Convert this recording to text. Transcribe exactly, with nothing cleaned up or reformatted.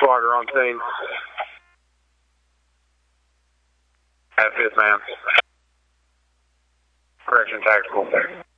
Swagger on scene. At fifth man. Correction, tactical.